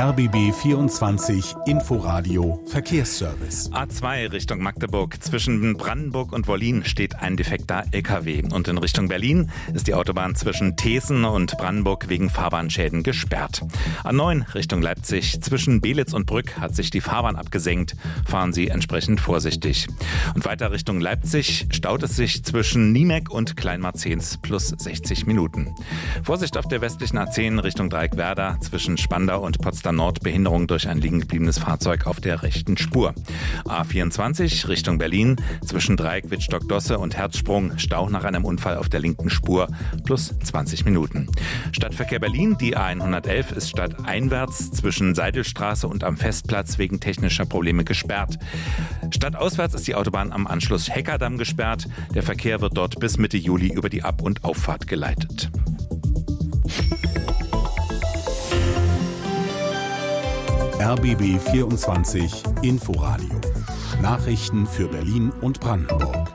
RBB 24 Inforadio Verkehrsservice. A2 Richtung Magdeburg. Zwischen Brandenburg und Wollin steht ein defekter LKW. Und in Richtung Berlin ist die Autobahn zwischen Thesen und Brandenburg wegen Fahrbahnschäden gesperrt. A9 Richtung Leipzig. Zwischen Belitz und Brück hat sich die Fahrbahn abgesenkt. Fahren Sie entsprechend vorsichtig. Und weiter Richtung Leipzig staut es sich zwischen Niemek und Kleinmarzens plus 60 Minuten. Vorsicht auf der westlichen A10 Richtung Dreieckwerder. Zwischen Spandau und Potsdam Nord Behinderung durch ein liegen gebliebenes Fahrzeug auf der rechten Spur. A24 Richtung Berlin zwischen Dreieck Wittstock-Dosse und Herzsprung Stau nach einem Unfall auf der linken Spur plus 20 Minuten. Stadtverkehr Berlin, die A111 ist stadteinwärts zwischen Seidelstraße und am Festplatz wegen technischer Probleme gesperrt. Stadtauswärts ist die Autobahn am Anschluss Heckerdamm gesperrt. Der Verkehr wird dort bis Mitte Juli über die Ab- und Auffahrt geleitet. RBB 24 Inforadio. Nachrichten für Berlin und Brandenburg.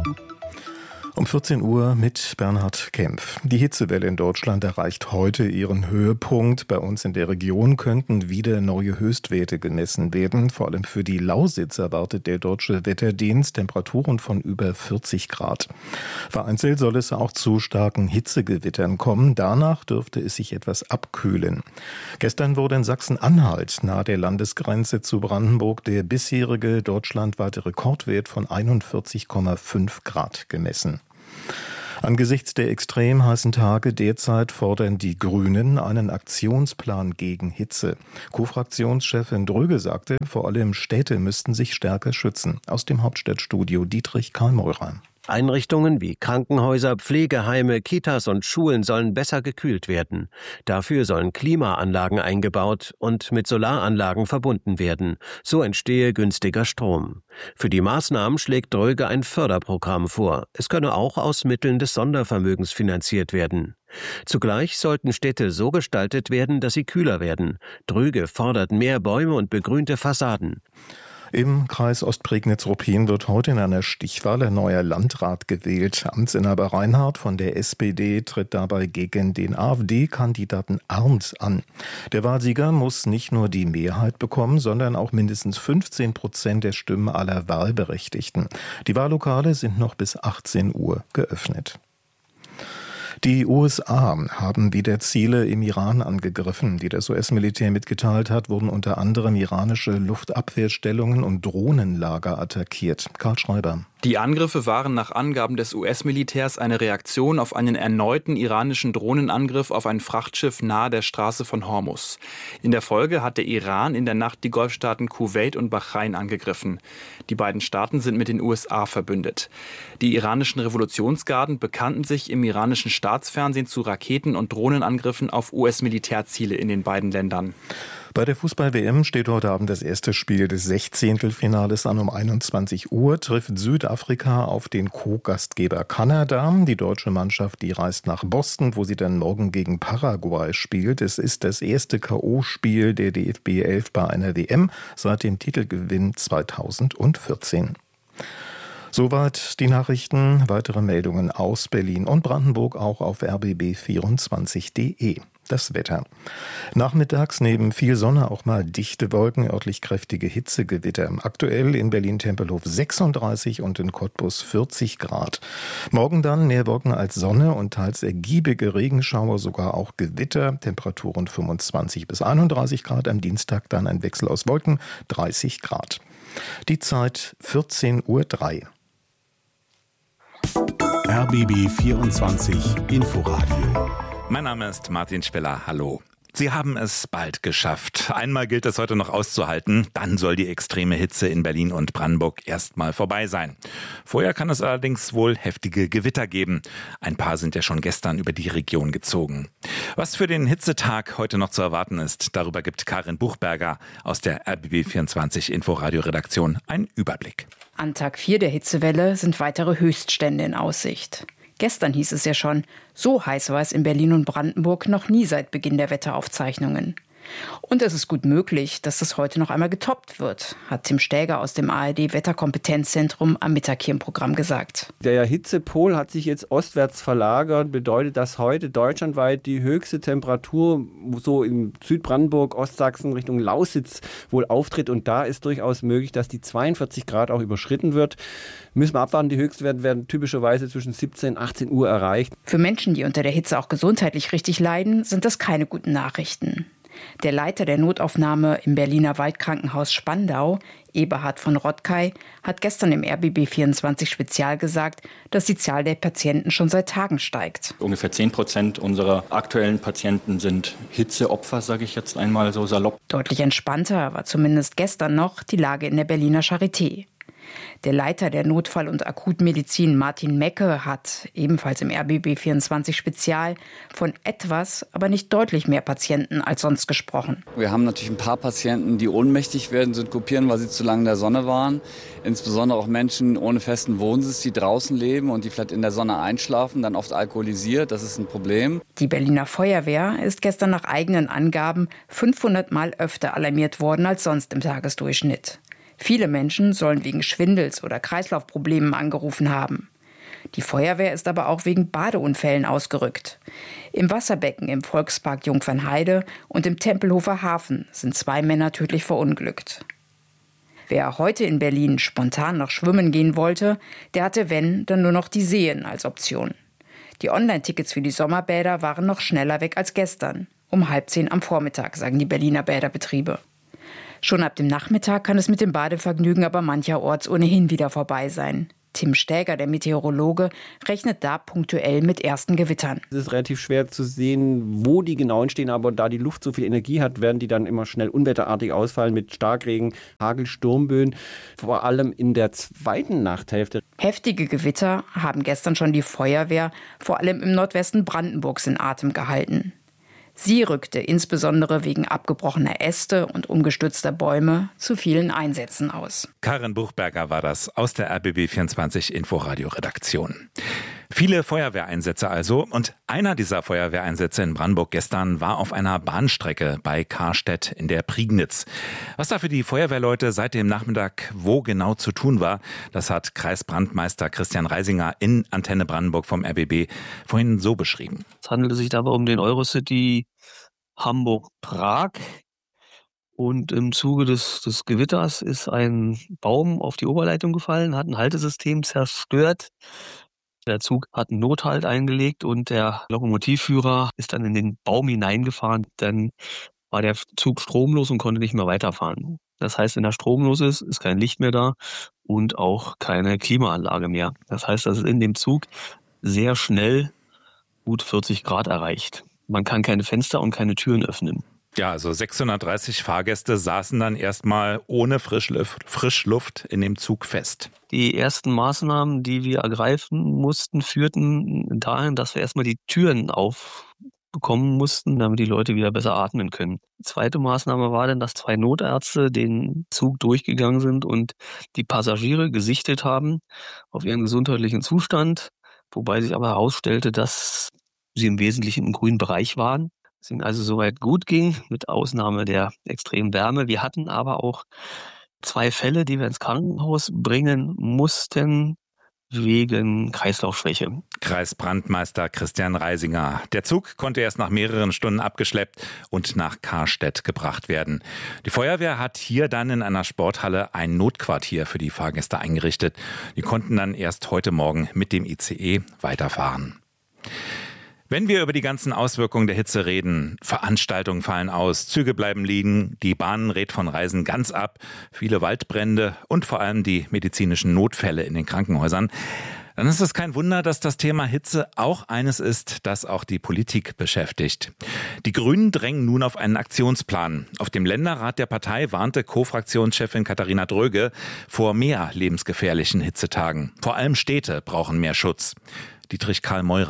Um 14 Uhr mit Bernhard Kempf. Die Hitzewelle in Deutschland erreicht heute ihren Höhepunkt. Bei uns in der Region könnten wieder neue Höchstwerte gemessen werden. Vor allem für die Lausitz erwartet der Deutsche Wetterdienst Temperaturen von über 40 Grad. Vereinzelt soll es auch zu starken Hitzegewittern kommen. Danach dürfte es sich etwas abkühlen. Gestern wurde in Sachsen-Anhalt nahe der Landesgrenze zu Brandenburg der bisherige deutschlandweite Rekordwert von 41,5 Grad gemessen. Angesichts der extrem heißen Tage derzeit fordern die Grünen einen Aktionsplan gegen Hitze. Co-Fraktionschefin Dröge sagte, vor allem Städte müssten sich stärker schützen. Aus dem Hauptstadtstudio Dietrich Karl-Meurer. Einrichtungen wie Krankenhäuser, Pflegeheime, Kitas und Schulen sollen besser gekühlt werden. Dafür sollen Klimaanlagen eingebaut und mit Solaranlagen verbunden werden. So entstehe günstiger Strom. Für die Maßnahmen schlägt Dröge ein Förderprogramm vor. Es könne auch aus Mitteln des Sondervermögens finanziert werden. Zugleich sollten Städte so gestaltet werden, dass sie kühler werden. Dröge fordert mehr Bäume und begrünte Fassaden. Im Kreis Ostprignitz-Ruppin wird heute in einer Stichwahl ein neuer Landrat gewählt. Amtsinhaber Reinhardt von der SPD tritt dabei gegen den AfD-Kandidaten Arndt an. Der Wahlsieger muss nicht nur die Mehrheit bekommen, sondern auch mindestens 15% der Stimmen aller Wahlberechtigten. Die Wahllokale sind noch bis 18 Uhr geöffnet. Die USA haben wieder Ziele im Iran angegriffen. Wie das US-Militär mitgeteilt hat, wurden unter anderem iranische Luftabwehrstellungen und Drohnenlager attackiert. Karl Schreiber. Die Angriffe waren nach Angaben des US-Militärs eine Reaktion auf einen erneuten iranischen Drohnenangriff auf ein Frachtschiff nahe der Straße von Hormuz. In der Folge hat der Iran in der Nacht die Golfstaaten Kuwait und Bahrain angegriffen. Die beiden Staaten sind mit den USA verbündet. Die iranischen Revolutionsgarden bekannten sich im iranischen Staatsfernsehen zu Raketen- und Drohnenangriffen auf US-Militärziele in den beiden Ländern. Bei der Fußball-WM steht heute Abend das erste Spiel des 16. an. Um 21 Uhr trifft Südafrika auf den Co-Gastgeber Kanada. Die deutsche Mannschaft, die reist nach Boston, wo sie dann morgen gegen Paraguay spielt. Es ist das erste K.O.-Spiel der DFB 11 bei einer WM seit dem Titelgewinn 2014. Soweit die Nachrichten. Weitere Meldungen aus Berlin und Brandenburg auch auf rbb24.de. Das Wetter. Nachmittags neben viel Sonne auch mal dichte Wolken, örtlich kräftige Hitzegewitter. Aktuell in Berlin-Tempelhof 36 und in Cottbus 40 Grad. Morgen dann mehr Wolken als Sonne und teils ergiebige Regenschauer, sogar auch Gewitter. Temperaturen 25 bis 31 Grad. Am Dienstag dann ein Wechsel aus Wolken, 30 Grad. Die Zeit 14:03 Uhr. RBB 24 Inforadio. Mein Name ist Martin Speller. Hallo. Sie haben es bald geschafft. Einmal gilt es heute noch auszuhalten, dann soll die extreme Hitze in Berlin und Brandenburg erstmal vorbei sein. Vorher kann es allerdings wohl heftige Gewitter geben. Ein paar sind ja schon gestern über die Region gezogen. Was für den Hitzetag heute noch zu erwarten ist, darüber gibt Karin Buchberger aus der RBB24 Inforadio-Redaktion einen Überblick. An Tag 4 der Hitzewelle sind weitere Höchststände in Aussicht. Gestern hieß es ja schon, so heiß war es in Berlin und Brandenburg noch nie seit Beginn der Wetteraufzeichnungen. Und es ist gut möglich, dass das heute noch einmal getoppt wird, hat Tim Stäger aus dem ARD-Wetterkompetenzzentrum am Mittag hier im Programm gesagt. Der Hitzepol hat sich jetzt ostwärts verlagert, bedeutet, dass heute deutschlandweit die höchste Temperatur so in Südbrandenburg, Ostsachsen Richtung Lausitz wohl auftritt. Und da ist durchaus möglich, dass die 42 Grad auch überschritten wird. Müssen wir abwarten, die Höchstwerte werden typischerweise zwischen 17 und 18 Uhr erreicht. Für Menschen, die unter der Hitze auch gesundheitlich richtig leiden, sind das keine guten Nachrichten. Der Leiter der Notaufnahme im Berliner Waldkrankenhaus Spandau, Eberhard von Rottkay, hat gestern im RBB24 Spezial gesagt, dass die Zahl der Patienten schon seit Tagen steigt. Ungefähr 10% unserer aktuellen Patienten sind Hitzeopfer, sage ich jetzt einmal so salopp. Deutlich entspannter war zumindest gestern noch die Lage in der Berliner Charité. Der Leiter der Notfall- und Akutmedizin Martin Mecke hat ebenfalls im RBB24 Spezial von etwas, aber nicht deutlich mehr Patienten als sonst gesprochen. Wir haben natürlich ein paar Patienten, die ohnmächtig werden, synkopieren, weil sie zu lange in der Sonne waren. Insbesondere auch Menschen ohne festen Wohnsitz, die draußen leben und die vielleicht in der Sonne einschlafen, dann oft alkoholisiert. Das ist ein Problem. Die Berliner Feuerwehr ist gestern nach eigenen Angaben 500 Mal öfter alarmiert worden als sonst im Tagesdurchschnitt. Viele Menschen sollen wegen Schwindels oder Kreislaufproblemen angerufen haben. Die Feuerwehr ist aber auch wegen Badeunfällen ausgerückt. Im Wasserbecken im Volkspark Jungfernheide und im Tempelhofer Hafen sind 2 Männer tödlich verunglückt. Wer heute in Berlin spontan noch schwimmen gehen wollte, der hatte, wenn, dann nur noch die Seen als Option. Die Online-Tickets für die Sommerbäder waren noch schneller weg als gestern. Um 9:30 am Vormittag, sagen die Berliner Bäderbetriebe. Schon ab dem Nachmittag kann es mit dem Badevergnügen aber mancherorts ohnehin wieder vorbei sein. Tim Stäger, der Meteorologe, rechnet da punktuell mit ersten Gewittern. Es ist relativ schwer zu sehen, wo die genau entstehen, aber da die Luft so viel Energie hat, werden die dann immer schnell unwetterartig ausfallen mit Starkregen, Hagel, Sturmböen, vor allem in der zweiten Nachthälfte. Heftige Gewitter haben gestern schon die Feuerwehr, vor allem im Nordwesten Brandenburgs, in Atem gehalten. Sie rückte insbesondere wegen abgebrochener Äste und umgestürzter Bäume zu vielen Einsätzen aus. Karin Buchberger war das aus der RBB24 Inforadio-Redaktion. Viele Feuerwehreinsätze also. Und einer dieser Feuerwehreinsätze in Brandenburg gestern war auf einer Bahnstrecke bei Karstedt in der Prignitz. Was da für die Feuerwehrleute seit dem Nachmittag wo genau zu tun war, das hat Kreisbrandmeister Christian Reisinger in Antenne Brandenburg vom RBB vorhin so beschrieben. Es handelte sich dabei um den Eurocity Hamburg-Prag. Und im Zuge des Gewitters ist ein Baum auf die Oberleitung gefallen, hat ein Haltesystem zerstört. Der Zug hat einen Nothalt eingelegt und der Lokomotivführer ist dann in den Baum hineingefahren. Dann war der Zug stromlos und konnte nicht mehr weiterfahren. Das heißt, wenn er stromlos ist, ist kein Licht mehr da und auch keine Klimaanlage mehr. Das heißt, dass es in dem Zug sehr schnell gut 40 Grad erreicht. Man kann keine Fenster und keine Türen öffnen. Ja, also 630 Fahrgäste saßen dann erstmal ohne Frischluft in dem Zug fest. Die ersten Maßnahmen, die wir ergreifen mussten, führten dahin, dass wir erstmal die Türen aufbekommen mussten, damit die Leute wieder besser atmen können. Die zweite Maßnahme war dann, dass 2 Notärzte den Zug durchgegangen sind und die Passagiere gesichtet haben auf ihren gesundheitlichen Zustand, wobei sich aber herausstellte, dass sie im Wesentlichen im grünen Bereich waren. Es ihnen also soweit gut ging, mit Ausnahme der extremen Wärme. Wir hatten aber auch 2 Fälle, die wir ins Krankenhaus bringen mussten, wegen Kreislaufschwäche. Kreisbrandmeister Christian Reisinger. Der Zug konnte erst nach mehreren Stunden abgeschleppt und nach Karstedt gebracht werden. Die Feuerwehr hat hier dann in einer Sporthalle ein Notquartier für die Fahrgäste eingerichtet. Die konnten dann erst heute Morgen mit dem ICE weiterfahren. Wenn wir über die ganzen Auswirkungen der Hitze reden, Veranstaltungen fallen aus, Züge bleiben liegen, die Bahn rät von Reisen ganz ab, viele Waldbrände und vor allem die medizinischen Notfälle in den Krankenhäusern, dann ist es kein Wunder, dass das Thema Hitze auch eines ist, das auch die Politik beschäftigt. Die Grünen drängen nun auf einen Aktionsplan. Auf dem Länderrat der Partei warnte Co-Fraktionschefin Katharina Dröge vor mehr lebensgefährlichen Hitzetagen. Vor allem Städte brauchen mehr Schutz. Dietrich Karl Meurer.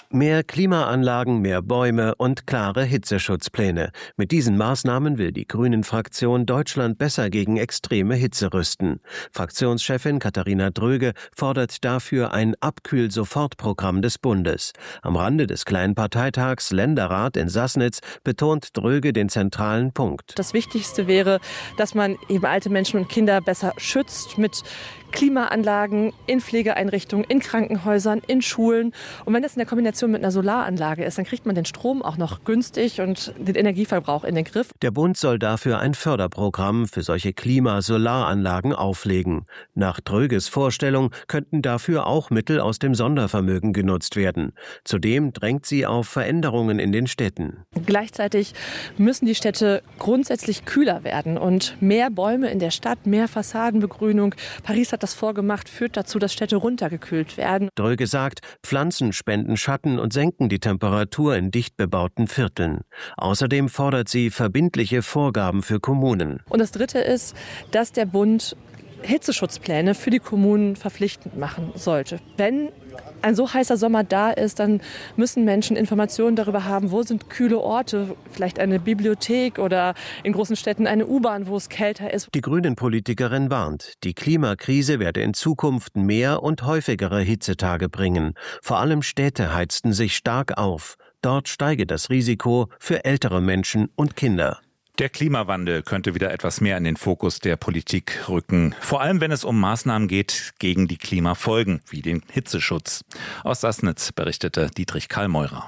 Mehr Klimaanlagen, mehr Bäume und klare Hitzeschutzpläne. Mit diesen Maßnahmen will die Grünen-Fraktion Deutschland besser gegen extreme Hitze rüsten. Fraktionschefin Katharina Dröge fordert dafür ein Abkühl-Sofortprogramm des Bundes. Am Rande des kleinen Parteitags Länderrat in Sassnitz betont Dröge den zentralen Punkt. Das Wichtigste wäre, dass man eben alte Menschen und Kinder besser schützt mit Klimaanlagen in Pflegeeinrichtungen, in Krankenhäusern, in Schulen. Und wenn das in der Kombination mit einer Solaranlage ist, dann kriegt man den Strom auch noch günstig und den Energieverbrauch in den Griff. Der Bund soll dafür ein Förderprogramm für solche Klimasolaranlagen auflegen. Nach Dröges Vorstellung könnten dafür auch Mittel aus dem Sondervermögen genutzt werden. Zudem drängt sie auf Veränderungen in den Städten. Gleichzeitig müssen die Städte grundsätzlich kühler werden und mehr Bäume in der Stadt, mehr Fassadenbegrünung. Paris hat das vorgemacht, führt dazu, dass Städte runtergekühlt werden. Dröge sagt, Pflanzen spenden Schatten und senken die Temperatur in dicht bebauten Vierteln. Außerdem fordert sie verbindliche Vorgaben für Kommunen. Und das Dritte ist, dass der Bund Hitzeschutzpläne für die Kommunen verpflichtend machen sollte. Wenn ein so heißer Sommer da ist, dann müssen Menschen Informationen darüber haben, wo sind kühle Orte, vielleicht eine Bibliothek oder in großen Städten eine U-Bahn, wo es kälter ist. Die Grünen-Politikerin warnt, die Klimakrise werde in Zukunft mehr und häufigere Hitzetage bringen. Vor allem Städte heizten sich stark auf. Dort steige das Risiko für ältere Menschen und Kinder. Der Klimawandel könnte wieder etwas mehr in den Fokus der Politik rücken. Vor allem, wenn es um Maßnahmen geht gegen die Klimafolgen, wie den Hitzeschutz. Aus Sassnitz berichtete Dietrich Karl-Meurer.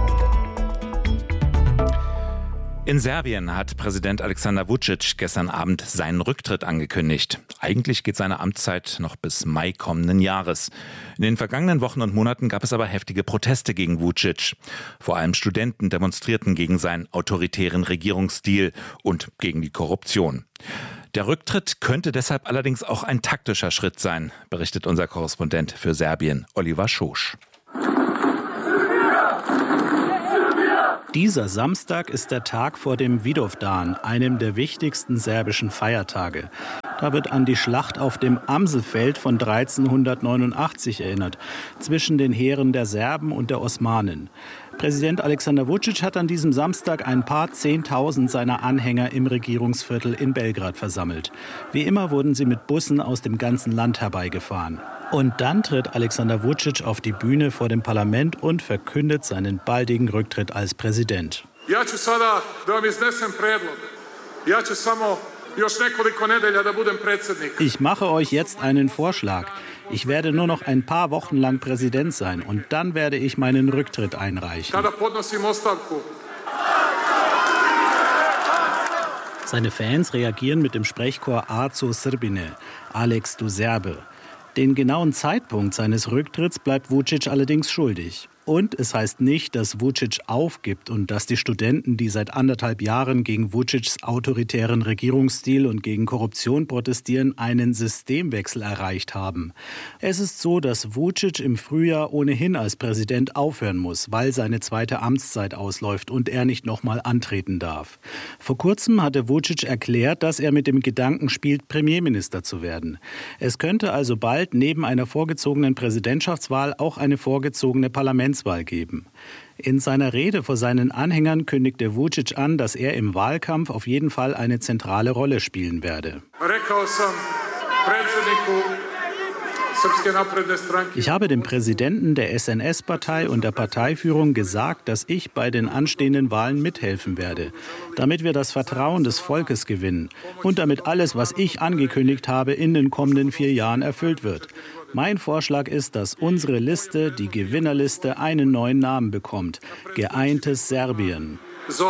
In Serbien hat Präsident Aleksandar Vučić gestern Abend seinen Rücktritt angekündigt. Eigentlich geht seine Amtszeit noch bis Mai kommenden Jahres. In den vergangenen Wochen und Monaten gab es aber heftige Proteste gegen Vučić. Vor allem Studenten demonstrierten gegen seinen autoritären Regierungsstil und gegen die Korruption. Der Rücktritt könnte deshalb allerdings auch ein taktischer Schritt sein, berichtet unser Korrespondent für Serbien, Oliver Schosch. Dieser Samstag ist der Tag vor dem Vidovdan, einem der wichtigsten serbischen Feiertage. Da wird an die Schlacht auf dem Amselfeld von 1389 erinnert, zwischen den Heeren der Serben und der Osmanen. Präsident Aleksandar Vučić hat an diesem Samstag ein paar 10.000 seiner Anhänger im Regierungsviertel in Belgrad versammelt. Wie immer wurden sie mit Bussen aus dem ganzen Land herbeigefahren. Und dann tritt Aleksandar Vučić auf die Bühne vor dem Parlament und verkündet seinen baldigen Rücktritt als Präsident. Ich mache euch jetzt einen Vorschlag. Ich werde nur noch ein paar Wochen lang Präsident sein und dann werde ich meinen Rücktritt einreichen. Seine Fans reagieren mit dem Sprechchor Aco Srbine, Alex du Serbe. Den genauen Zeitpunkt seines Rücktritts bleibt Vučić allerdings schuldig. Und es heißt nicht, dass Vučić aufgibt und dass die Studenten, die seit 1,5 Jahren gegen Vučićs autoritären Regierungsstil und gegen Korruption protestieren, einen Systemwechsel erreicht haben. Es ist so, dass Vučić im Frühjahr ohnehin als Präsident aufhören muss, weil seine zweite Amtszeit ausläuft und er nicht nochmal antreten darf. Vor kurzem hatte Vučić erklärt, dass er mit dem Gedanken spielt, Premierminister zu werden. Es könnte also bald neben einer vorgezogenen Präsidentschaftswahl auch eine vorgezogene Parlamentswahl geben. In seiner Rede vor seinen Anhängern kündigte Vučić an, dass er im Wahlkampf auf jeden Fall eine zentrale Rolle spielen werde. Ich habe dem Präsidenten der SNS-Partei und der Parteiführung gesagt, dass ich bei den anstehenden Wahlen mithelfen werde, damit wir das Vertrauen des Volkes gewinnen und damit alles, was ich angekündigt habe, in den kommenden 4 Jahren erfüllt wird. Mein Vorschlag ist, dass unsere Liste, die Gewinnerliste, einen neuen Namen bekommt: Geeintes Serbien.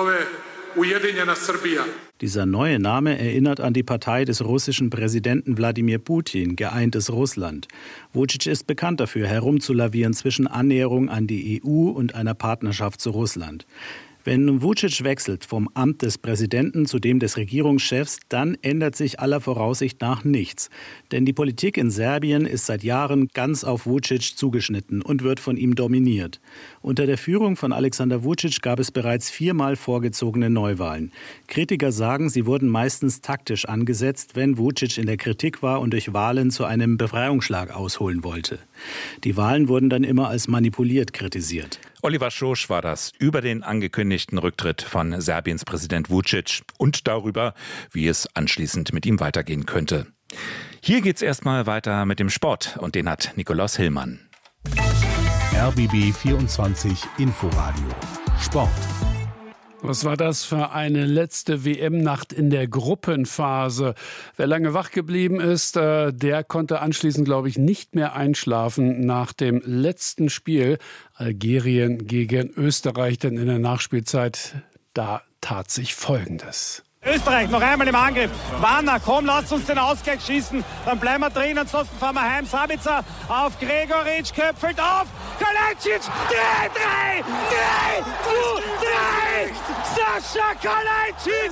Dieser neue Name erinnert an die Partei des russischen Präsidenten Wladimir Putin, Geeintes Russland. Vučić ist bekannt dafür, herumzulavieren zwischen Annäherung an die EU und einer Partnerschaft zu Russland. Wenn Vučić wechselt vom Amt des Präsidenten zu dem des Regierungschefs, dann ändert sich aller Voraussicht nach nichts. Denn die Politik in Serbien ist seit Jahren ganz auf Vučić zugeschnitten und wird von ihm dominiert. Unter der Führung von Aleksandar Vučić gab es bereits 4-mal vorgezogene Neuwahlen. Kritiker sagen, sie wurden meistens taktisch angesetzt, wenn Vučić in der Kritik war und durch Wahlen zu einem Befreiungsschlag ausholen wollte. Die Wahlen wurden dann immer als manipuliert kritisiert. Oliver Schosch war das über den angekündigten Rücktritt von Serbiens Präsident Vučić und darüber, wie es anschließend mit ihm weitergehen könnte. Hier geht's erstmal weiter mit dem Sport und den hat Nikolaus Hillmann. RBB 24 Inforadio Sport. Was war das für eine letzte WM-Nacht in der Gruppenphase? Wer lange wach geblieben ist, der konnte anschließend, glaube ich, nicht mehr einschlafen nach dem letzten Spiel Algerien gegen Österreich. Denn in der Nachspielzeit, da tat sich Folgendes. Österreich noch einmal im Angriff. Warner, komm, lasst uns den Ausgleich schießen. Dann bleiben wir drin, ansonsten fahren wir heim. Sabitzer auf Gregoritsch, köpfelt auf. Kalajdzic, 3! Sascha Kalajdzic,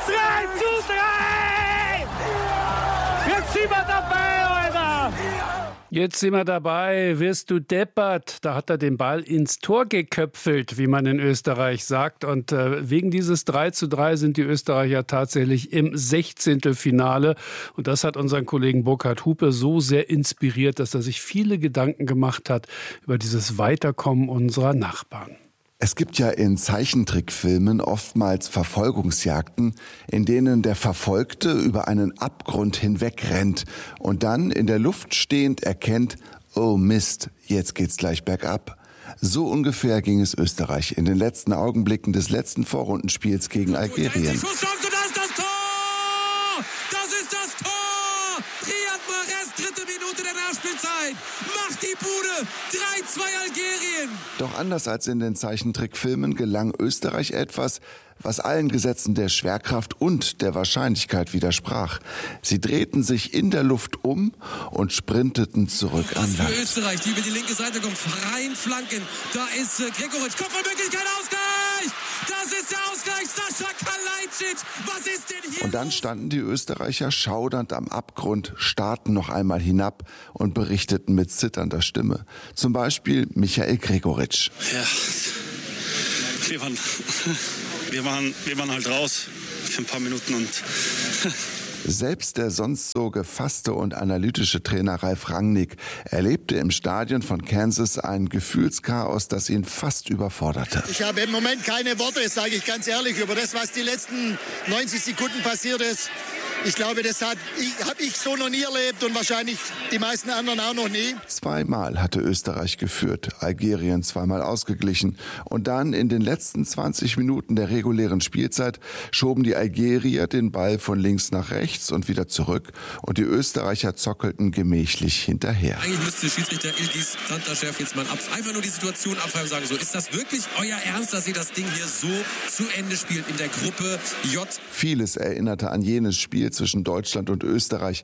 3:3! Jetzt sind wir dabei, Alter! Jetzt sind wir dabei, wirst du deppert. Da hat er den Ball ins Tor geköpfelt, wie man in Österreich sagt. Und wegen dieses 3:3 sind die Österreicher tatsächlich im 16. Finale. Und das hat unseren Kollegen Burkhard Hupe so sehr inspiriert, dass er sich viele Gedanken gemacht hat über dieses Weiterkommen unserer Nachbarn. Es gibt ja in Zeichentrickfilmen oftmals Verfolgungsjagden, in denen der Verfolgte über einen Abgrund hinweg rennt und dann in der Luft stehend erkennt, oh Mist, jetzt geht's gleich bergab. So ungefähr ging es Österreich in den letzten Augenblicken des letzten Vorrundenspiels gegen Algerien. Macht die Bude! 3:2 Algerien! Doch anders als in den Zeichentrickfilmen gelang Österreich etwas, was allen Gesetzen der Schwerkraft und der Wahrscheinlichkeit widersprach. Sie drehten sich in der Luft um und sprinteten zurück an Land. Für Österreich, die über die linke Seite kommt, freien Flanken. Da ist Gregoritsch, Kopfballmöglichkeit, Ausgleich! Das ist der Ausgleich, Sascha Kalajdzic! Was ist denn hier? Und dann standen die Österreicher schaudernd am Abgrund, starrten noch einmal hinab und berichteten mit zitternder Stimme. Zum Beispiel Michael Gregoritsch. Ja, wir waren halt raus für ein paar Minuten und Selbst der sonst so gefasste und analytische Trainer Ralf Rangnick erlebte im Stadion von Kansas ein Gefühlschaos, das ihn fast überforderte. Ich habe im Moment keine Worte, sage ich ganz ehrlich, über das, was die letzten 90 Sekunden passiert ist. Ich glaube, das habe ich so noch nie erlebt und wahrscheinlich die meisten anderen auch noch nie. Zweimal hatte Österreich geführt, Algerien zweimal ausgeglichen. Und dann in den letzten 20 Minuten der regulären Spielzeit schoben die Algerier den Ball von links nach rechts und wieder zurück. Und die Österreicher zockelten gemächlich hinterher. Eigentlich müsste Schiedsrichter Ilgis Santaschef jetzt mal einfach nur die Situation abfragen und sagen, so, ist das wirklich euer Ernst, dass ihr das Ding hier so zu Ende spielt in der Gruppe J? Vieles erinnerte an jenes Spiel zwischen Deutschland und Österreich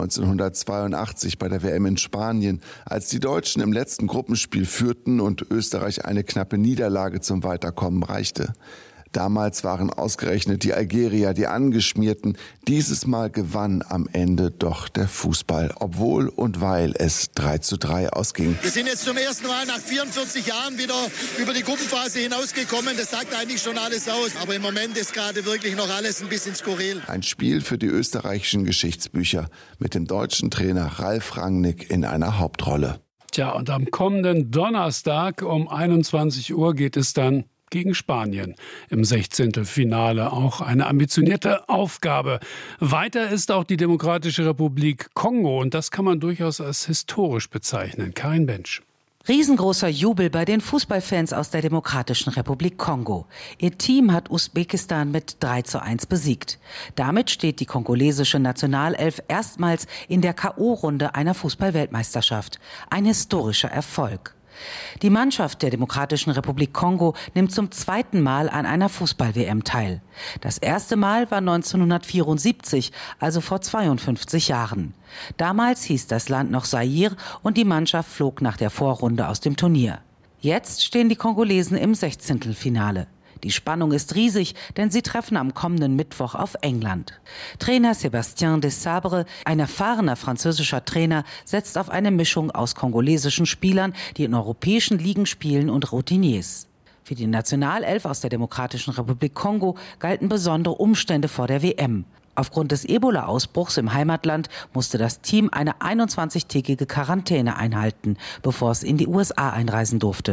1982 bei der WM in Spanien, als die Deutschen im letzten Gruppenspiel führten und Österreich eine knappe Niederlage zum Weiterkommen reichte. Damals waren ausgerechnet die Algerier die Angeschmierten. Dieses Mal gewann am Ende doch der Fußball, obwohl und weil es 3:3 ausging. Wir sind jetzt zum ersten Mal nach 44 Jahren wieder über die Gruppenphase hinausgekommen. Das sagt eigentlich schon alles aus. Aber im Moment ist gerade wirklich noch alles ein bisschen skurril. Ein Spiel für die österreichischen Geschichtsbücher mit dem deutschen Trainer Ralf Rangnick in einer Hauptrolle. Tja, und am kommenden Donnerstag um 21 Uhr geht es dann gegen Spanien im 16. Finale. Auch eine ambitionierte Aufgabe. Weiter ist auch die Demokratische Republik Kongo und das kann man durchaus als historisch bezeichnen. Karin Bensch. Riesengroßer Jubel bei den Fußballfans aus der Demokratischen Republik Kongo. Ihr Team hat Usbekistan mit 3:1 besiegt. Damit steht die kongolesische Nationalelf erstmals in der K.O.-Runde einer Fußball-Weltmeisterschaft. Ein historischer Erfolg. Die Mannschaft der Demokratischen Republik Kongo nimmt zum zweiten Mal an einer Fußball-WM teil. Das erste Mal war 1974, also vor 52 Jahren. Damals hieß das Land noch Zaire und die Mannschaft flog nach der Vorrunde aus dem Turnier. Jetzt stehen die Kongolesen im 16. Finale. Die Spannung ist riesig, denn sie treffen am kommenden Mittwoch auf England. Trainer Sébastien Desabre, ein erfahrener französischer Trainer, setzt auf eine Mischung aus kongolesischen Spielern, die in europäischen Ligen spielen, und Routiniers. Für die Nationalelf aus der Demokratischen Republik Kongo galten besondere Umstände vor der WM. Aufgrund des Ebola-Ausbruchs im Heimatland musste das Team eine 21-tägige Quarantäne einhalten, bevor es in die USA einreisen durfte.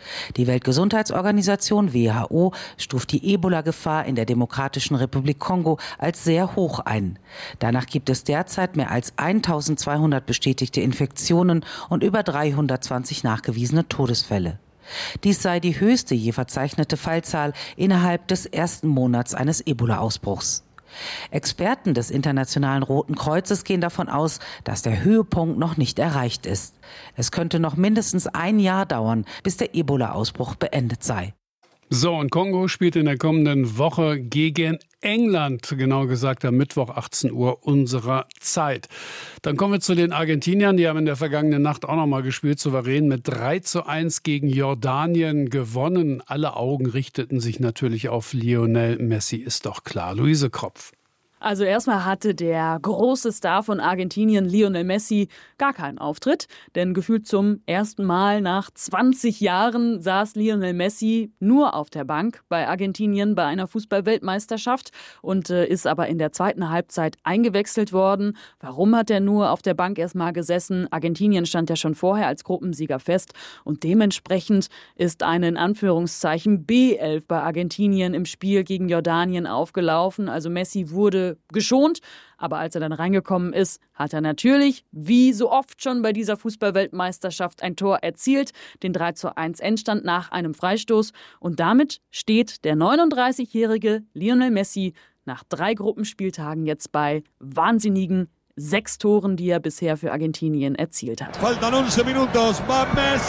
Die Weltgesundheitsorganisation WHO stuft die Ebola-Gefahr in der Demokratischen Republik Kongo als sehr hoch ein. Danach gibt es derzeit mehr als 1200 bestätigte Infektionen und über 320 nachgewiesene Todesfälle. Dies sei die höchste je verzeichnete Fallzahl innerhalb des ersten Monats eines Ebola-Ausbruchs. Experten des Internationalen Roten Kreuzes gehen davon aus, dass der Höhepunkt noch nicht erreicht ist. Es könnte noch mindestens ein Jahr dauern, bis der Ebola-Ausbruch beendet sei. So, und Kongo spielt in der kommenden Woche gegen England, genau gesagt am Mittwoch 18 Uhr unserer Zeit. Dann kommen wir zu den Argentiniern, die haben in der vergangenen Nacht auch nochmal gespielt, souverän mit 3:1 gegen Jordanien gewonnen. Alle Augen richteten sich natürlich auf Lionel Messi, ist doch klar. Luise Kropf. Also erstmal hatte der große Star von Argentinien, Lionel Messi, gar keinen Auftritt. Denn gefühlt zum ersten Mal nach 20 Jahren saß Lionel Messi nur auf der Bank bei Argentinien bei einer Fußball-Weltmeisterschaft und ist aber in der zweiten Halbzeit eingewechselt worden. Warum hat er nur auf der Bank erstmal gesessen? Argentinien stand ja schon vorher als Gruppensieger fest und dementsprechend ist eine in Anführungszeichen B11 bei Argentinien im Spiel gegen Jordanien aufgelaufen. Also Messi wurde geschont, aber als er dann reingekommen ist, hat er natürlich, wie so oft schon bei dieser Fußball-Weltmeisterschaft, ein Tor erzielt, den 3:1 Endstand nach einem Freistoß. Und damit steht der 39-jährige Lionel Messi nach 3 Gruppenspieltagen jetzt bei wahnsinnigen 6 Toren, die er bisher für Argentinien erzielt hat. Faltan 11 minutos, va Messi!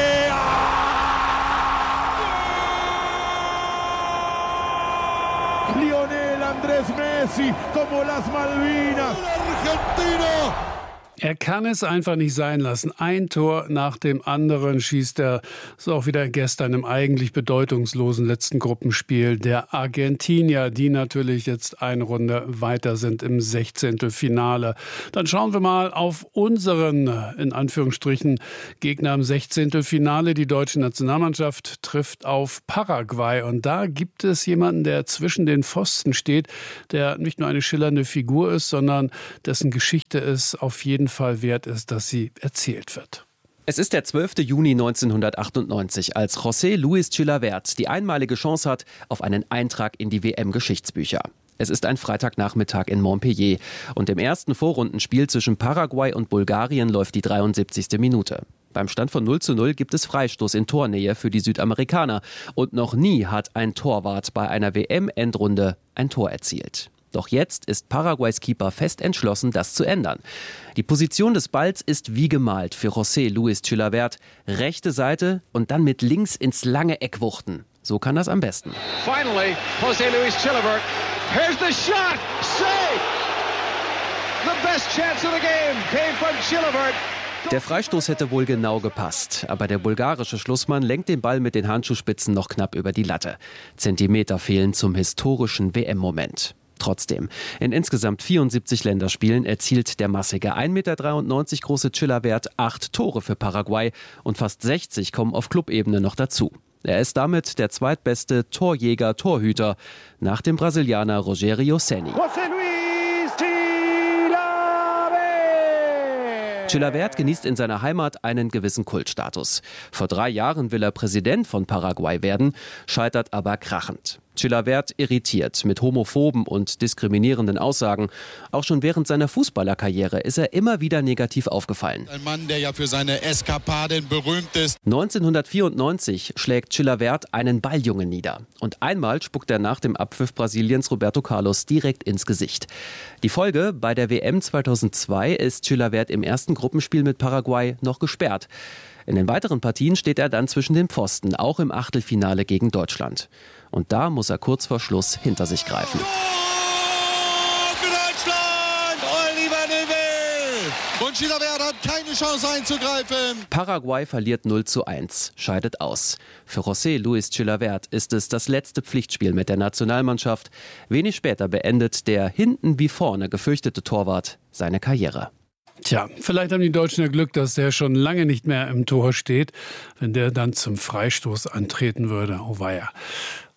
Lionel Andrés Messi, como las Malvinas, Argentina! Er kann es einfach nicht sein lassen. Ein Tor nach dem anderen schießt er, so auch wieder gestern im eigentlich bedeutungslosen letzten Gruppenspiel der Argentinier, die natürlich jetzt eine Runde weiter sind im 16. Finale. Dann schauen wir mal auf unseren, in Anführungsstrichen, Gegner im 16. Finale. Die deutsche Nationalmannschaft trifft auf Paraguay. Und da gibt es jemanden, der zwischen den Pfosten steht, der nicht nur eine schillernde Figur ist, sondern dessen Geschichte es auf jeden Fall wert ist, dass sie erzählt wird. Es ist der 12. Juni 1998, als José Luis Chilavert die einmalige Chance hat auf einen Eintrag in die WM-Geschichtsbücher. Es ist ein Freitagnachmittag in Montpellier und im ersten Vorrundenspiel zwischen Paraguay und Bulgarien läuft die 73. Minute. Beim Stand von 0:0 gibt es Freistoß in Tornähe für die Südamerikaner und noch nie hat ein Torwart bei einer WM-Endrunde ein Tor erzielt. Doch jetzt ist Paraguays Keeper fest entschlossen, das zu ändern. Die Position des Balls ist wie gemalt für José Luis Chilavert. Rechte Seite und dann mit links ins lange Eck wuchten. So kann das am besten. Finally, José Luis Chilavert. Here's the shot. Save! The best chance of the game came from Chilavert. Der Freistoß hätte wohl genau gepasst, aber der bulgarische Schlussmann lenkt den Ball mit den Handschuhspitzen noch knapp über die Latte. Zentimeter fehlen zum historischen WM-Moment. Trotzdem, in insgesamt 74 Länderspielen erzielt der massige 1,93 Meter große Chilavert 8 Tore für Paraguay und fast 60 kommen auf Clubebene noch dazu. Er ist damit der zweitbeste Torjäger-Torhüter nach dem Brasilianer Rogério Ceni. Chilavert genießt in seiner Heimat einen gewissen Kultstatus. Vor 3 Jahren will er Präsident von Paraguay werden, scheitert aber krachend. Chilavert irritiert mit homophoben und diskriminierenden Aussagen. Auch schon während seiner Fußballerkarriere ist er immer wieder negativ aufgefallen. Ein Mann, der ja für seine Eskapaden berühmt ist. 1994 schlägt Chilavert einen Balljungen nieder. Und einmal spuckt er nach dem Abpfiff Brasiliens Roberto Carlos direkt ins Gesicht. Die Folge: bei der WM 2002 ist Chilavert im ersten Gruppenspiel mit Paraguay noch gesperrt. In den weiteren Partien steht er dann zwischen den Pfosten, auch im Achtelfinale gegen Deutschland. Und da muss er kurz vor Schluss hinter sich greifen. Für Deutschland! Oliver Neuville! Und Chilavert hat keine Chance einzugreifen. Paraguay verliert 0:1, scheidet aus. Für José Luis Chilavert ist es das letzte Pflichtspiel mit der Nationalmannschaft. Wenig später beendet der hinten wie vorne gefürchtete Torwart seine Karriere. Tja, vielleicht haben die Deutschen ja Glück, dass der schon lange nicht mehr im Tor steht, wenn der dann zum Freistoß antreten würde. Oh weia.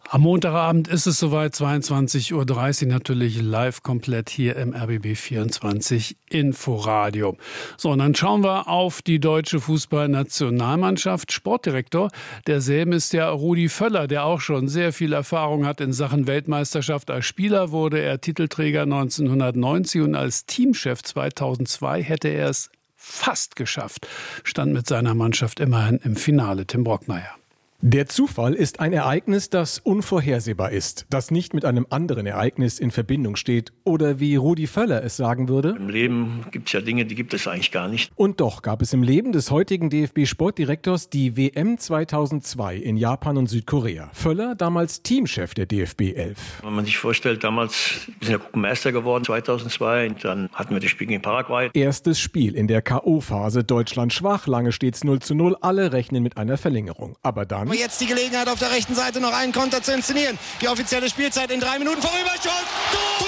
Am Montagabend ist es soweit, 22:30 Uhr, natürlich live komplett hier im RBB 24 Inforadio. So, und dann schauen wir auf die deutsche Fußballnationalmannschaft. Sportdirektor derselben ist ja Rudi Völler, der auch schon sehr viel Erfahrung hat in Sachen Weltmeisterschaft. Als Spieler wurde er Titelträger 1990 und als Teamchef 2002 hätte er es fast geschafft, stand mit seiner Mannschaft immerhin im Finale. Tim Brockmeier. Der Zufall ist ein Ereignis, das unvorhersehbar ist, das nicht mit einem anderen Ereignis in Verbindung steht oder wie Rudi Völler es sagen würde: Im Leben gibt es ja Dinge, die gibt es eigentlich gar nicht. Und doch gab es im Leben des heutigen DFB-Sportdirektors die WM 2002 in Japan und Südkorea. Völler, damals Teamchef der DFB 11. Wenn man sich vorstellt, damals sind wir Gruppenmeister geworden 2002 und dann hatten wir das Spiel gegen Paraguay. Erstes Spiel in der K.O.-Phase, Deutschland schwach, lange steht's 0:0, alle rechnen mit einer Verlängerung. Aber dann... Jetzt die Gelegenheit auf der rechten Seite noch einen Konter zu inszenieren. Die offizielle Spielzeit in 3 Minuten vorüber. Tor!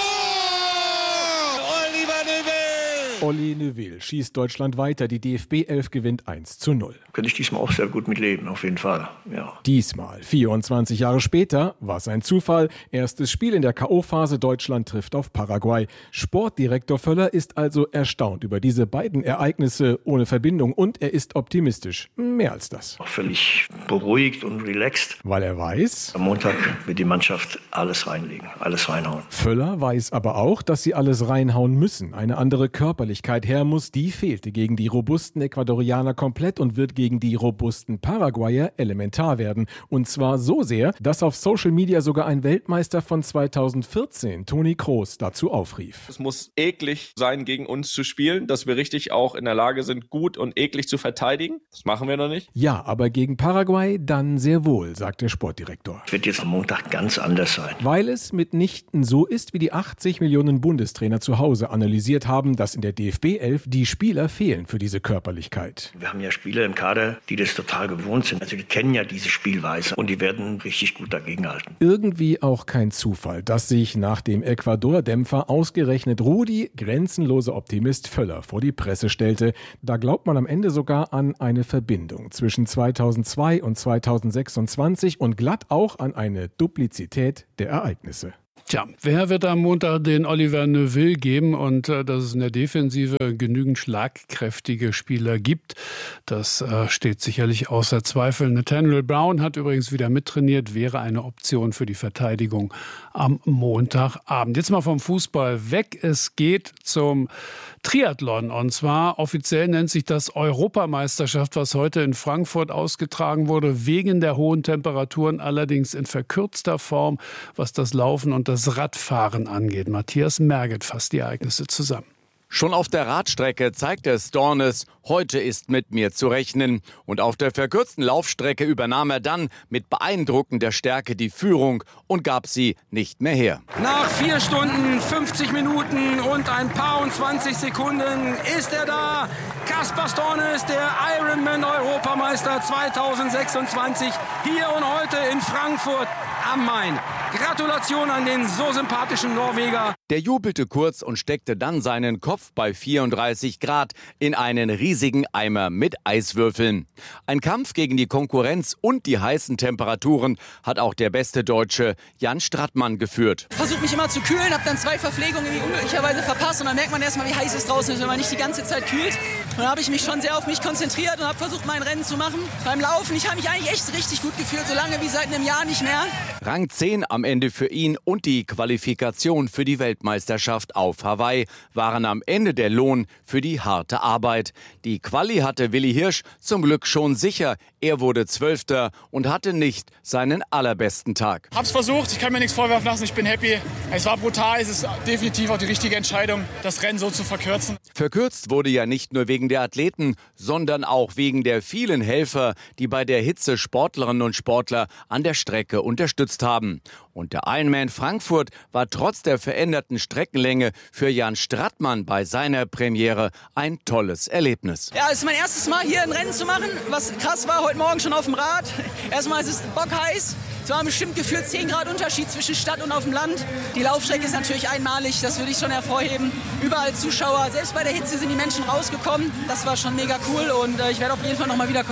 Oliver Neuville! Olli Neuville schießt Deutschland weiter. Die DFB 11 gewinnt 1:0. Könnte ich diesmal auch sehr gut mitleben, auf jeden Fall. Ja. Diesmal, 24 Jahre später, war es ein Zufall. Erstes Spiel in der K.O.-Phase, Deutschland trifft auf Paraguay. Sportdirektor Völler ist also erstaunt über diese beiden Ereignisse ohne Verbindung und er ist optimistisch. Mehr als das. Auch völlig beruhigt und relaxed. Weil er weiß, am Montag wird die Mannschaft alles reinlegen, alles reinhauen. Völler weiß aber auch, dass sie alles reinhauen müssen. Eine andere Körperlichkeit her muss, die fehlte gegen die robusten Ecuadorianer komplett und wird gegen die robusten Paraguayer elementar werden. Und zwar so sehr, dass auf Social Media sogar ein Weltmeister von 2014, Toni Kroos, dazu aufrief. Es muss eklig sein, gegen uns zu spielen, dass wir richtig auch in der Lage sind, gut und eklig zu verteidigen. Das machen wir noch nicht. Ja, aber gegen Paraguay dann sehr wohl, sagt der Sportdirektor. Es wird jetzt am Montag ganz anders sein. Weil es mitnichten so ist, wie die 80 Millionen Bundestrainer zu Hause analysiert haben, dass in der DFB 11 die Spieler fehlen für diese Körperlichkeit. Wir haben ja Spieler im Kader, die das total gewohnt sind. Also die kennen ja diese Spielweise und die werden richtig gut dagegenhalten. Irgendwie auch kein Zufall, dass sich nach dem Ecuador-Dämpfer ausgerechnet Rudi, grenzenloser Optimist Völler, vor die Presse stellte. Da glaubt man am Ende sogar an eine Verbindung zwischen 2002 und 2026 und glatt auch an eine Duplizität der Ereignisse. Tja, wer wird am Montag den Oliver Neuville geben und dass es in der Defensive genügend schlagkräftige Spieler gibt, das steht sicherlich außer Zweifel. Nathaniel Brown hat übrigens wieder mittrainiert, wäre eine Option für die Verteidigung am Montagabend. Jetzt mal vom Fußball weg, es geht zum Triathlon und zwar offiziell nennt sich das Europameisterschaft, was heute in Frankfurt ausgetragen wurde, wegen der hohen Temperaturen, allerdings in verkürzter Form, was das Laufen und das Radfahren angeht. Matthias Merget fasst die Ereignisse zusammen. Schon auf der Radstrecke zeigte es Dornes, heute ist mit mir zu rechnen. Und auf der verkürzten Laufstrecke übernahm er dann mit beeindruckender Stärke die Führung und gab sie nicht mehr her. Nach 4 Stunden, 50 Minuten und ein paar und 20 Sekunden ist er da. Kaspar Stornes, der Ironman-Europameister 2026, hier und heute in Frankfurt am Main. Gratulation an den so sympathischen Norweger. Der jubelte kurz und steckte dann seinen Kopf bei 34 Grad in einen riesigen Eimer mit Eiswürfeln. Ein Kampf gegen die Konkurrenz und die heißen Temperaturen hat auch der beste Deutsche Jan Strattmann geführt. Versuche mich immer zu kühlen, habe dann 2 Verpflegungen irgendwie unglücklicherweise verpasst und dann merkt man erstmal, wie heiß es draußen ist, wenn man nicht die ganze Zeit kühlt. Und dann habe ich mich schon sehr auf mich konzentriert und habe versucht, mein Rennen zu machen. Beim Laufen, ich habe mich eigentlich echt richtig gut gefühlt, so lange wie seit einem Jahr nicht mehr. Rang 10 am Ende für ihn und die Qualifikation für die Weltmeisterschaft auf Hawaii waren am Ende der Lohn für die harte Arbeit. Die Quali hatte Willi Hirsch zum Glück schon sicher. Er wurde 12. und hatte nicht seinen allerbesten Tag. Hab's versucht, ich kann mir nichts vorwerfen lassen, ich bin happy. Es war brutal, es ist definitiv auch die richtige Entscheidung, das Rennen so zu verkürzen. Verkürzt wurde ja nicht nur wegen der Athleten, sondern auch wegen der vielen Helfer, die bei der Hitze Sportlerinnen und Sportler an der Strecke unterstützt haben. Und der Ironman Frankfurt war trotz der veränderten Streckenlänge für Jan Strattmann bei seiner Premiere ein tolles Erlebnis. Ja, es ist mein erstes Mal hier ein Rennen zu machen. Was krass war, heute Morgen schon auf dem Rad. Erstmal ist es bockheiß. Es war bestimmt gefühlt 10 Grad Unterschied zwischen Stadt und auf dem Land. Die Laufstrecke ist natürlich einmalig, das würde ich schon hervorheben. Überall Zuschauer, selbst bei der Hitze sind die Menschen rausgekommen. Das war schon mega cool und ich werde auf jeden Fall nochmal wiederkommen.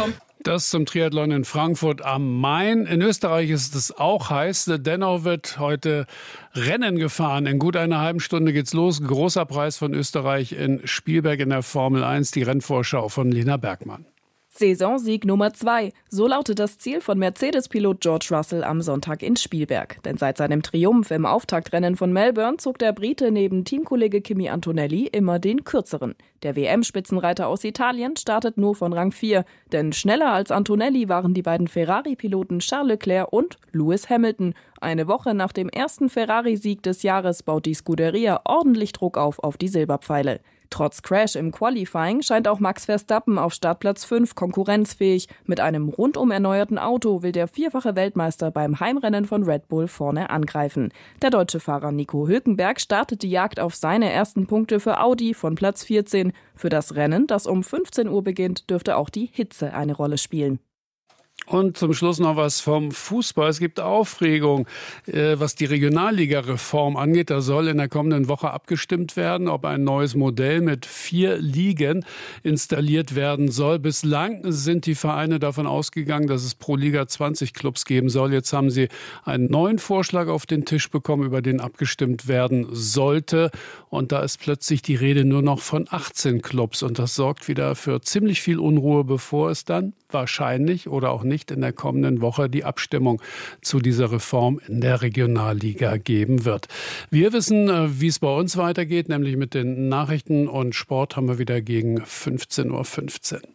Das zum Triathlon in Frankfurt am Main. In Österreich ist es auch heiß. Dennoch wird heute Rennen gefahren. In gut einer halben Stunde geht's los. Großer Preis von Österreich in Spielberg in der Formel 1. Die Rennvorschau von Lena Bergmann. Saisonsieg Nummer 2. So lautet das Ziel von Mercedes-Pilot George Russell am Sonntag in Spielberg. Denn seit seinem Triumph im Auftaktrennen von Melbourne zog der Brite neben Teamkollege Kimi Antonelli immer den kürzeren. Der WM-Spitzenreiter aus Italien startet nur von Rang 4. Denn schneller als Antonelli waren die beiden Ferrari-Piloten Charles Leclerc und Lewis Hamilton. Eine Woche nach dem ersten Ferrari-Sieg des Jahres baut die Scuderia ordentlich Druck auf die Silberpfeile. Trotz Crash im Qualifying scheint auch Max Verstappen auf Startplatz 5 konkurrenzfähig. Mit einem rundum erneuerten Auto will der vierfache Weltmeister beim Heimrennen von Red Bull vorne angreifen. Der deutsche Fahrer Nico Hülkenberg startet die Jagd auf seine ersten Punkte für Audi von Platz 14. Für das Rennen, das um 15 Uhr beginnt, dürfte auch die Hitze eine Rolle spielen. Und zum Schluss noch was vom Fußball. Es gibt Aufregung, was die Regionalliga-Reform angeht. Da soll in der kommenden Woche abgestimmt werden, ob ein neues Modell mit 4 Ligen installiert werden soll. Bislang sind die Vereine davon ausgegangen, dass es pro Liga 20 Clubs geben soll. Jetzt haben sie einen neuen Vorschlag auf den Tisch bekommen, über den abgestimmt werden sollte. Und da ist plötzlich die Rede nur noch von 18 Clubs. Und das sorgt wieder für ziemlich viel Unruhe, bevor es dann wahrscheinlich oder auch nicht in der kommenden Woche die Abstimmung zu dieser Reform in der Regionalliga geben wird. Wir wissen, wie es bei uns weitergeht, nämlich mit den Nachrichten und Sport haben wir wieder gegen 15:15 Uhr.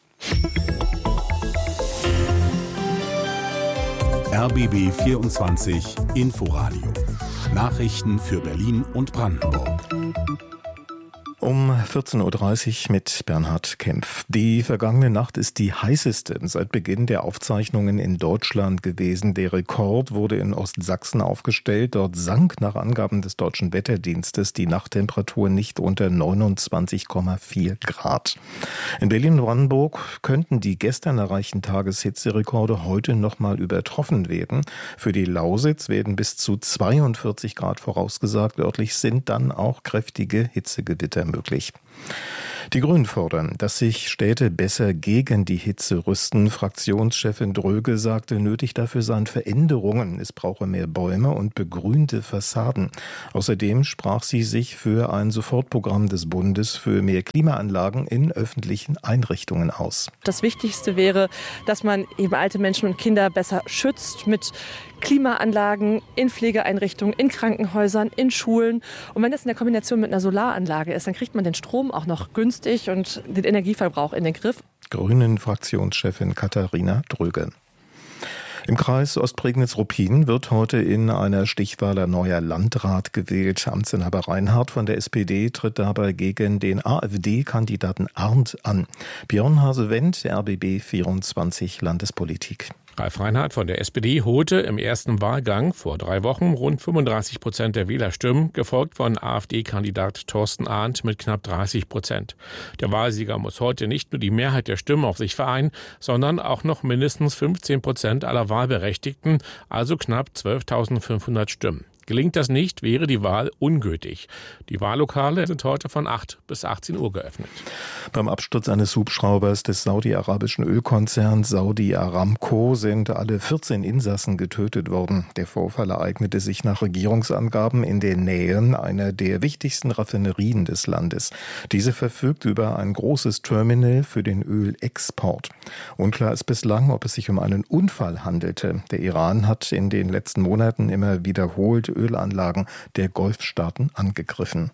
RBB 24 Inforadio. Nachrichten für Berlin und Brandenburg. Um 14:30 Uhr mit Bernhard Kempf. Die vergangene Nacht ist die heißeste seit Beginn der Aufzeichnungen in Deutschland gewesen. Der Rekord wurde in Ostsachsen aufgestellt. Dort sank nach Angaben des Deutschen Wetterdienstes die Nachttemperatur nicht unter 29,4 Grad. In Berlin und Brandenburg könnten die gestern erreichten Tageshitzerekorde heute nochmal übertroffen werden. Für die Lausitz werden bis zu 42 Grad vorausgesagt. Örtlich sind dann auch kräftige Hitzegewitter möglich. Die Grünen fordern, dass sich Städte besser gegen die Hitze rüsten. Fraktionschefin Dröge sagte, nötig dafür seien Veränderungen. Es brauche mehr Bäume und begrünte Fassaden. Außerdem sprach sie sich für ein Sofortprogramm des Bundes für mehr Klimaanlagen in öffentlichen Einrichtungen aus. Das Wichtigste wäre, dass man eben alte Menschen und Kinder besser schützt mit Klimaanlagen in Pflegeeinrichtungen, in Krankenhäusern, in Schulen. Und wenn das in der Kombination mit einer Solaranlage ist, dann kriegt man den Strom auch noch günstig und den Energieverbrauch in den Griff. Grünen-Fraktionschefin Katharina Dröge. Im Kreis Ostprignitz-Ruppin wird heute in einer Stichwahl ein neuer Landrat gewählt. Amtsinhaber Reinhardt von der SPD tritt dabei gegen den AfD-Kandidaten Arndt an. Björn Hase-Wendt, RBB 24 Landespolitik. Ralf Reinhardt von der SPD holte im ersten Wahlgang vor 3 Wochen rund 35% der Wählerstimmen, gefolgt von AfD-Kandidat Thorsten Arndt mit knapp 30%. Der Wahlsieger muss heute nicht nur die Mehrheit der Stimmen auf sich vereinen, sondern auch noch mindestens 15% aller Wahlberechtigten, also knapp 12.500 Stimmen. Gelingt das nicht, wäre die Wahl ungültig. Die Wahllokale sind heute von 8 bis 18 Uhr geöffnet. Beim Absturz eines Hubschraubers des saudi-arabischen Ölkonzerns Saudi Aramco sind alle 14 Insassen getötet worden. Der Vorfall ereignete sich nach Regierungsangaben in der Nähe einer der wichtigsten Raffinerien des Landes. Diese verfügt über ein großes Terminal für den Ölexport. Unklar ist bislang, ob es sich um einen Unfall handelte. Der Iran hat in den letzten Monaten immer wiederholt Ölanlagen der Golfstaaten angegriffen.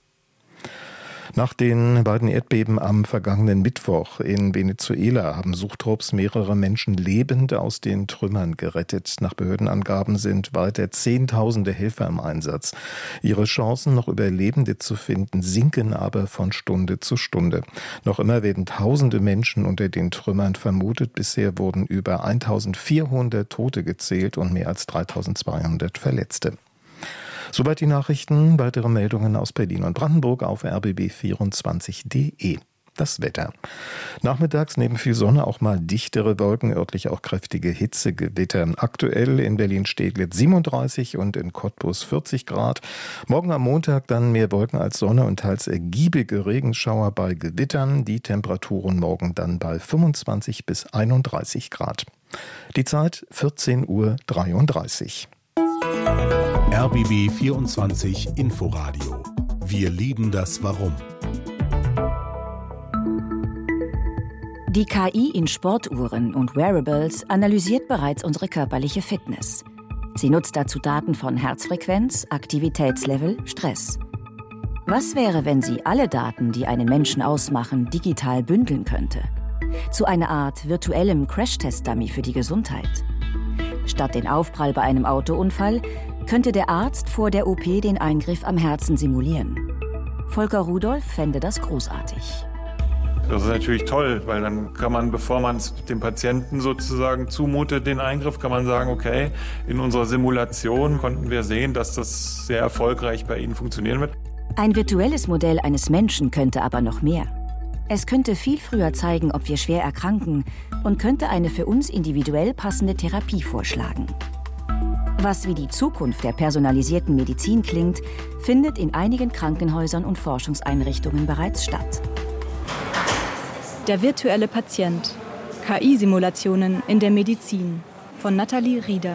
Nach den beiden Erdbeben am vergangenen Mittwoch in Venezuela haben Suchtrupps mehrere Menschen lebend aus den Trümmern gerettet. Nach Behördenangaben sind weiter Zehntausende Helfer im Einsatz. Ihre Chancen, noch Überlebende zu finden, sinken aber von Stunde zu Stunde. Noch immer werden Tausende Menschen unter den Trümmern vermutet. Bisher wurden über 1400 Tote gezählt und mehr als 3200 Verletzte. Soweit die Nachrichten. Weitere Meldungen aus Berlin und Brandenburg auf rbb24.de. Das Wetter. Nachmittags neben viel Sonne auch mal dichtere Wolken, örtlich auch kräftige Hitzegewitter. Aktuell in Berlin-Steglitz 37 und in Cottbus 40 Grad. Morgen am Montag dann mehr Wolken als Sonne und teils ergiebige Regenschauer bei Gewittern. Die Temperaturen morgen dann bei 25 bis 31 Grad. Die Zeit 14:33 Uhr. RBB 24 Inforadio. Wir lieben das Warum. Die KI in Sportuhren und Wearables analysiert bereits unsere körperliche Fitness. Sie nutzt dazu Daten von Herzfrequenz, Aktivitätslevel, Stress. Was wäre, wenn sie alle Daten, die einen Menschen ausmachen, digital bündeln könnte? Zu einer Art virtuellem Crash-Test-Dummy für die Gesundheit. Statt den Aufprall bei einem Autounfall könnte der Arzt vor der OP den Eingriff am Herzen simulieren. Volker Rudolph fände das großartig. Das ist natürlich toll, weil dann kann man, bevor man es dem Patienten sozusagen zumutet, den Eingriff, kann man sagen, okay, in unserer Simulation konnten wir sehen, dass das sehr erfolgreich bei Ihnen funktionieren wird. Ein virtuelles Modell eines Menschen könnte aber noch mehr. Es könnte viel früher zeigen, ob wir schwer erkranken und könnte eine für uns individuell passende Therapie vorschlagen. Was wie die Zukunft der personalisierten Medizin klingt, findet in einigen Krankenhäusern und Forschungseinrichtungen bereits statt. Der virtuelle Patient. KI-Simulationen in der Medizin von Nathalie Rieder.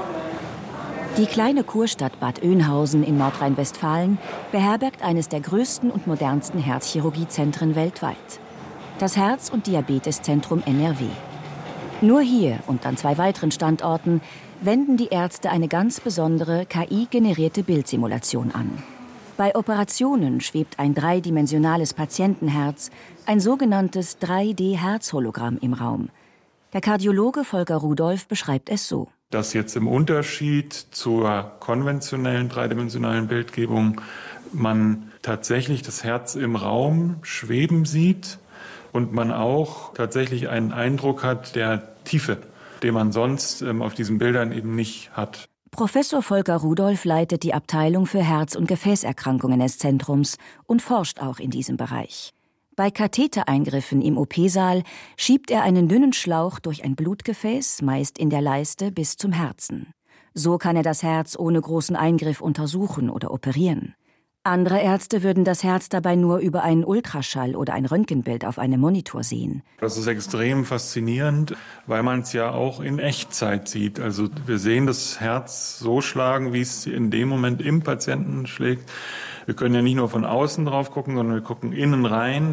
Die kleine Kurstadt Bad Oeynhausen in Nordrhein-Westfalen beherbergt eines der größten und modernsten Herzchirurgiezentren weltweit. Das Herz- und Diabeteszentrum NRW. Nur hier und an 2 weiteren Standorten wenden die Ärzte eine ganz besondere KI-generierte Bildsimulation an. Bei Operationen schwebt ein dreidimensionales Patientenherz, ein sogenanntes 3D-Herzhologramm im Raum. Der Kardiologe Volker Rudolph beschreibt es so. Dass jetzt im Unterschied zur konventionellen dreidimensionalen Bildgebung man tatsächlich das Herz im Raum schweben sieht und man auch tatsächlich einen Eindruck hat der Tiefe, den man sonst auf diesen Bildern eben nicht hat. Professor Volker Rudolph leitet die Abteilung für Herz- und Gefäßerkrankungen des Zentrums und forscht auch in diesem Bereich. Bei Kathetereingriffen im OP-Saal schiebt er einen dünnen Schlauch durch ein Blutgefäß, meist in der Leiste, bis zum Herzen. So kann er das Herz ohne großen Eingriff untersuchen oder operieren. Andere Ärzte würden das Herz dabei nur über einen Ultraschall oder ein Röntgenbild auf einem Monitor sehen. Das ist extrem faszinierend, weil man es ja auch in Echtzeit sieht. Also wir sehen das Herz so schlagen, wie es in dem Moment im Patienten schlägt. Wir können ja nicht nur von außen drauf gucken, sondern wir gucken innen rein.